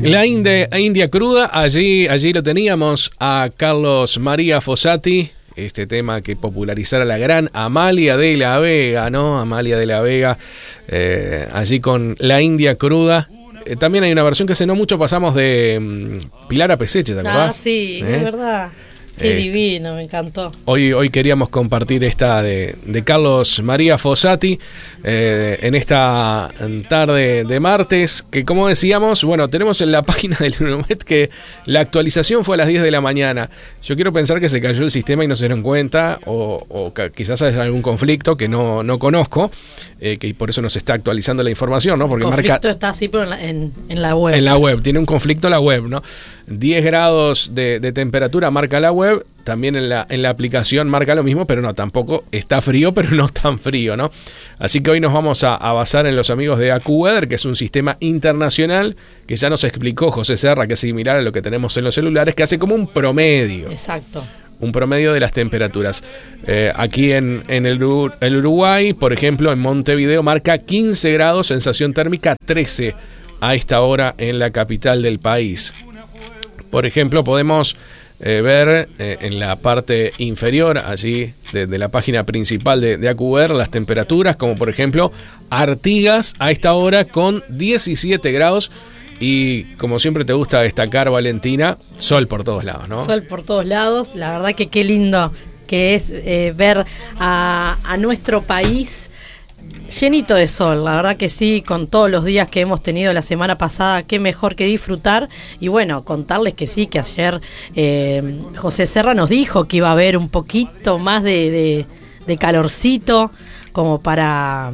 La India cruda, allí lo teníamos a Carlos María Fossati, este tema que popularizara la gran Amalia de la Vega, ¿no? Amalia de la Vega, allí con La India cruda. También hay una versión que hace no mucho pasamos de Pilar Apeseche, ¿te acordás? Ah, sí, es verdad. Qué divino, me encantó. Hoy queríamos compartir esta de Carlos María Fossati en esta tarde de martes, que como decíamos, bueno, tenemos en la página del Unomet que la actualización fue a las 10 de la mañana. Yo quiero pensar que se cayó el sistema y no se dieron cuenta, o quizás hay algún conflicto que no conozco, que por eso nos está actualizando la información, ¿no? Porque el conflicto marca, está así, pero en la web. En la web, tiene un conflicto la web, ¿no? 10 grados de temperatura marca la web. También en la aplicación marca lo mismo, pero no, tampoco está frío, pero no tan frío, ¿no? Así que hoy nos vamos a basar en los amigos de AccuWeather, que es un sistema internacional que ya nos explicó José Serra, que es similar a lo que tenemos en los celulares, que hace como un promedio. Exacto. Un promedio de las temperaturas. Aquí en el Uruguay, por ejemplo, en Montevideo marca 15 grados, sensación térmica 13 a esta hora en la capital del país. Por ejemplo, podemos ver en la parte inferior allí de la página principal de AccuWeather las temperaturas, como por ejemplo Artigas a esta hora con 17 grados y como siempre te gusta destacar, Valentina, sol por todos lados, ¿no? Sol por todos lados, la verdad que qué lindo que es ver a nuestro país llenito de sol, la verdad que sí, con todos los días que hemos tenido la semana pasada, qué mejor que disfrutar. Y bueno, contarles que sí, que ayer José Serra nos dijo que iba a haber un poquito más de calorcito, como para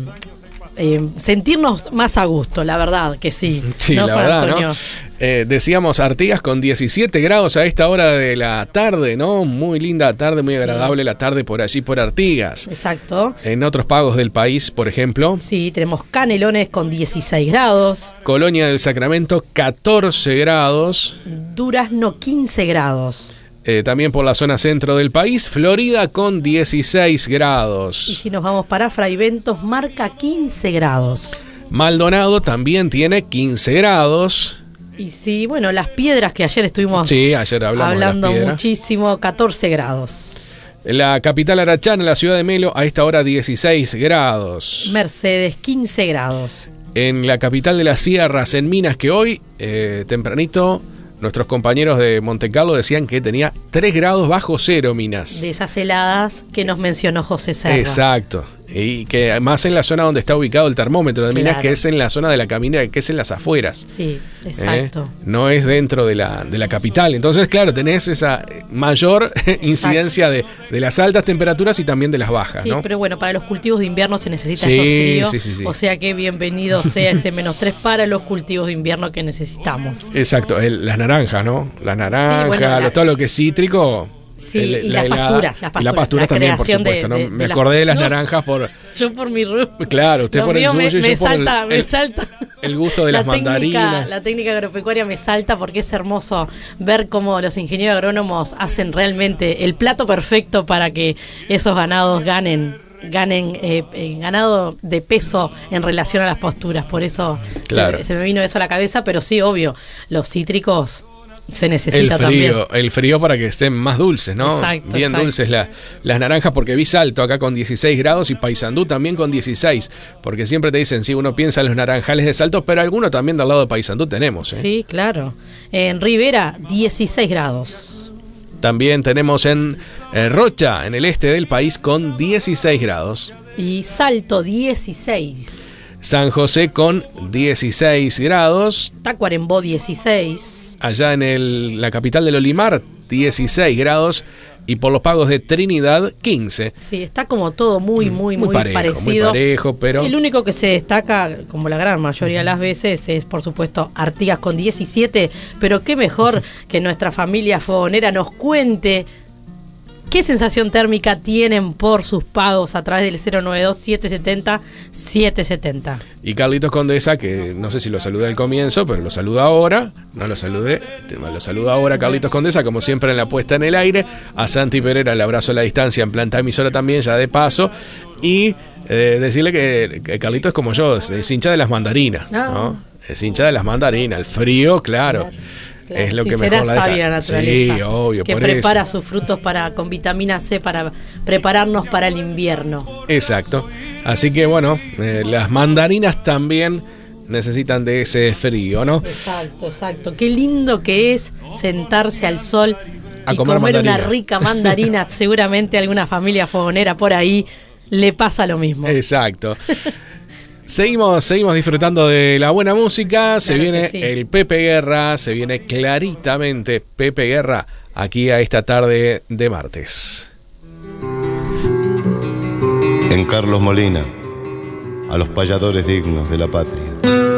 sentirnos más a gusto, la verdad que sí. Sí, ¿no, la verdad, Antonio? ¿No? Decíamos Artigas con 17 grados a esta hora de la tarde, ¿no? Muy linda tarde, muy agradable la tarde por allí, por Artigas. Exacto. En otros pagos del país, por ejemplo. Sí, tenemos Canelones con 16 grados. Colonia del Sacramento, 14 grados. Durazno, 15 grados. También por la zona centro del país, Florida con 16 grados. Y si nos vamos para Fraiventos, marca 15 grados. Maldonado también tiene 15 grados. Y sí, bueno, Las Piedras, que ayer estuvimos ayer hablando muchísimo, 14 grados. La capital Arachán, en la ciudad de Melo, a esta hora 16 grados. Mercedes, 15 grados. En la capital de las sierras, en Minas, que hoy, tempranito, nuestros compañeros de Montecarlo decían que tenía 3 grados bajo cero, Minas. De esas heladas que nos mencionó José Serra. Exacto. Y que más en la zona donde está ubicado el termómetro de Minas, que es en la zona de la caminera, que es en las afueras. Sí, exacto. No es dentro de la capital. Entonces, claro, tenés esa mayor incidencia de las altas temperaturas y también de las bajas, sí, ¿no? Pero bueno, para los cultivos de invierno se necesita frío. Sí. O sea que bienvenido sea ese -3 para los cultivos de invierno que necesitamos. Exacto, las naranjas, ¿no? Las naranjas, bueno, todo lo que es cítrico. Sí, y las pasturas. Y las pasturas también, por supuesto. ¿No? Me acordé de las naranjas por... Yo por mi rubro. Claro, usted por el suyo y yo por me salta. El gusto de las mandarinas. La técnica agropecuaria me salta porque es hermoso ver cómo los ingenieros agrónomos hacen realmente el plato perfecto para que esos ganados ganen ganado de peso en relación a las posturas. Por eso claro. se me vino eso a la cabeza, pero sí, obvio, los cítricos... se necesita también. El frío para que estén más dulces, ¿no? Exacto, bien dulces las naranjas, porque vi Salto acá con 16 grados y Paysandú también con 16, porque siempre te dicen, sí, uno piensa en los naranjales de Salto, pero alguno también del lado de Paysandú tenemos. Sí, claro. En Rivera, 16 grados. También tenemos en Rocha, en el este del país, con 16 grados. Y Salto, 16. San José con 16 grados. Tacuarembó 16. Allá en la capital del Olimar 16 grados. Y por los pagos de Trinidad 15. Sí, está como todo muy parecido. Muy parejo, pero... El único que se destaca, como la gran mayoría de las veces, es por supuesto Artigas con 17. Pero qué mejor que nuestra familia fogonera nos cuente ¿qué sensación térmica tienen por sus pagos a través del 092-770-770? Y Carlitos Condesa, que no sé si lo saludé al comienzo, pero lo saludo ahora. No lo saludé, lo saludo ahora, Carlitos Condesa, como siempre en la puesta en el aire. A Santi Pereira, el abrazo a la distancia en planta emisora también, ya de paso. Y decirle que Carlitos es como yo, es hincha de las mandarinas, ¿no? Es hincha de las mandarinas. El frío, claro. Es lo que mejor será la deja. sabia la naturaleza. Sí, obvio. Que por prepara eso. sus frutos con vitamina C para prepararnos para el invierno. Exacto. Así que bueno, las mandarinas también necesitan de ese frío, ¿no? Exacto. Qué lindo que es sentarse al sol A y comer comer mandarina. una rica mandarina. Seguramente a alguna familia fogonera por ahí le pasa lo mismo. Exacto. Seguimos disfrutando de la buena música. Se viene sí. el Pepe Guerra, se viene claritamente Pepe Guerra aquí a esta tarde de martes. En Carlos Molina, a los payadores dignos de la patria.